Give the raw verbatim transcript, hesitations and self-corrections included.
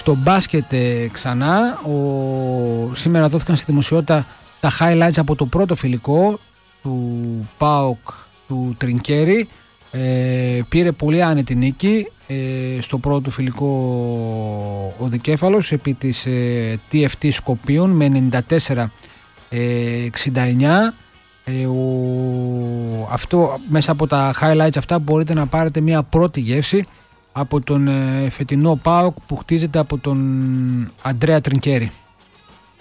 στο μπάσκετ ε, ξανά, ο, σήμερα δόθηκαν στη δημοσιότητα τα highlights από το πρώτο φιλικό του ΠΑΟΚ του Τρινκέρι. Ε, πήρε πολύ άνετη νίκη ε, στο πρώτο φιλικό ο Δικέφαλος επί της ε, τι εφ τι Σκοπίων με ενενήντα τέσσερα εξήντα εννιά. Ε, ο, αυτό, μέσα από τα highlights αυτά μπορείτε να πάρετε μια πρώτη γεύση από τον ε, φετινό ΠΑΟΚ που χτίζεται από τον Αντρέα Τρινκέρι.